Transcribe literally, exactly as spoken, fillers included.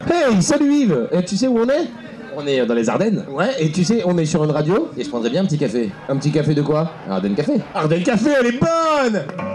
Hey, salut Yves. Et tu sais où on est? On est dans les Ardennes. Ouais, et tu sais, on est sur une radio. Et je prendrais bien un petit café. Un petit café de quoi? Un Ardennes Café. Ardennes Café, elle est bonne.